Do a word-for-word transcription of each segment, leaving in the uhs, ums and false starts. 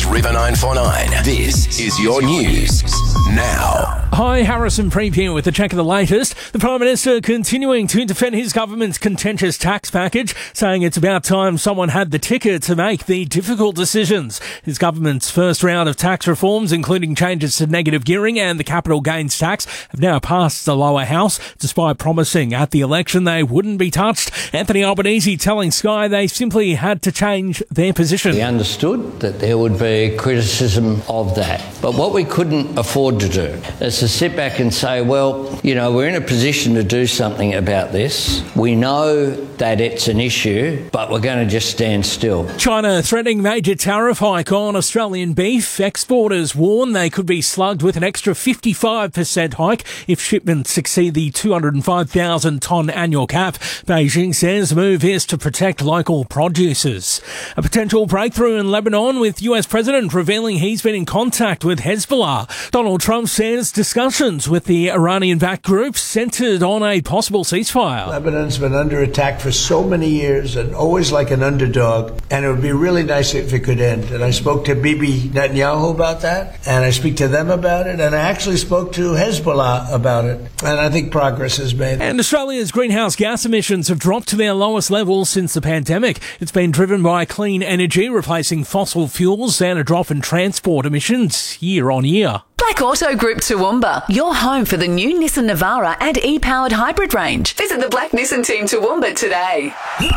It's River nine four nine. This is your news now. Hi, Harrison Preep here with a check of the latest. The Prime Minister continuing to defend his government's contentious tax package, saying it's about time someone had the ticket to make the difficult decisions. His government's first round of tax reforms, including changes to negative gearing and the capital gains tax, have now passed the lower house, despite promising at the election they wouldn't be touched. Anthony Albanese telling Sky they simply had to change their position. We understood that there would be criticism of that, but what we couldn't afford to do is to sit back and say, well, you know, we're in a position to do something about this. We know that it's an issue, but we're going to just stand still. China threatening major tariff hike on Australian beef. Exporters warn they could be slugged with an extra fifty-five percent hike if shipments exceed the two hundred five thousand tonne annual cap. Beijing says the move is to protect local producers. A potential breakthrough in Lebanon, with U S President revealing he's been in contact with Hezbollah. Donald Trump says discussions with the Iranian-backed group centred on a possible ceasefire. Lebanon's been under attack for so many years and always like an underdog, and it would be really nice if it could end. And I spoke to Bibi Netanyahu about that, and I speak to them about it, and I actually spoke to Hezbollah about it, and I think progress is made. And Australia's greenhouse gas emissions have dropped to their lowest levels since the pandemic. It's been driven by clean energy, replacing fossil fuels, and a drop in transport emissions year on year. Black Auto Group Toowoomba, your home for the new Nissan Navara and e-powered hybrid range. Visit the Black Nissan team Toowoomba today.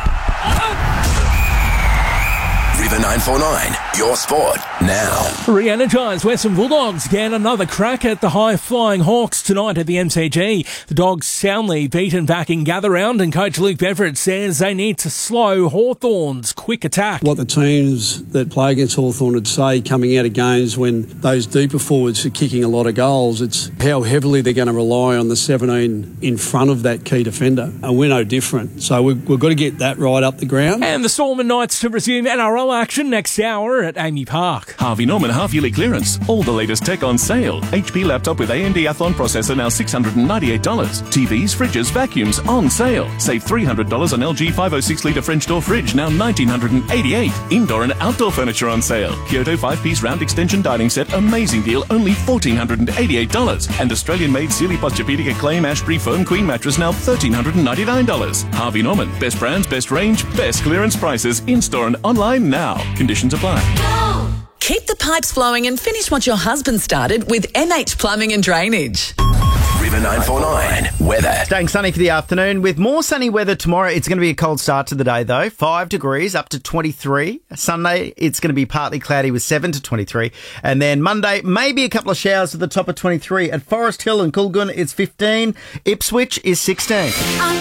River nine four nine, your sport now. Re-energised Western Bulldogs get another crack at the high-flying Hawks tonight at the M C G. The Dogs soundly beaten back in gather round, and coach Luke Beveridge says they need to slow Hawthorn's quick attack. What the teams that play against Hawthorn would say coming out of games when those deeper forwards are kicking a lot of goals, it's how heavily they're going to rely on the seventeen in front of that key defender, and we're no different. So we've, we've got to get that right up the ground. And the Storm and Knights to resume N R L action next hour at Amy Park. Harvey Norman half-yearly clearance. All the latest tech on sale. H P laptop with A M D Athlon processor now six hundred ninety-eight dollars. T Vs, fridges, vacuums on sale. Save three hundred dollars on L G five oh six litre French door fridge, now one thousand nine hundred eighty-eight dollars. Indoor and outdoor furniture on sale. Kyoto five-piece round extension dining set, amazing deal, only one thousand four hundred eighty-eight dollars. And Australian-made Sealy Posturepedic Acclaim Ashbury Foam Queen mattress, now one thousand three hundred ninety-nine dollars. Harvey Norman, best brands, best range, best clearance prices, in-store and online now. Conditions apply. Keep the pipes flowing and finish what your husband started with M H Plumbing and Drainage. River nine four nine, weather. Staying sunny for the afternoon with more sunny weather tomorrow. It's going to be a cold start to the day though. Five degrees up to twenty-three. Sunday, it's going to be partly cloudy with seven to twenty-three. And then Monday, maybe a couple of showers at the top of twenty-three. At Forest Hill and Coolgun, it's fifteen. Ipswich is sixteen.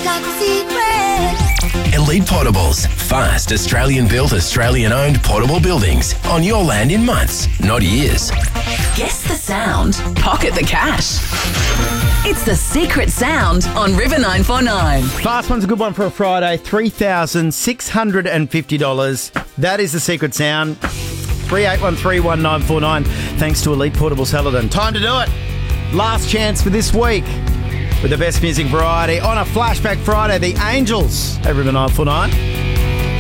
Elite Portables. Fast, Australian-built, Australian-owned portable buildings. On your land in months, not years. Guess the sound. Pocket the cash. It's the secret sound on River nine four nine. Fast one's a good one for a Friday. three thousand six hundred fifty dollars. That is the secret sound. three eight one three one nine four nine. Thanks to Elite Portable Celadon. Time to do it. Last chance for this week. With the best music variety on a Flashback Friday, the Angels at River nine four nine.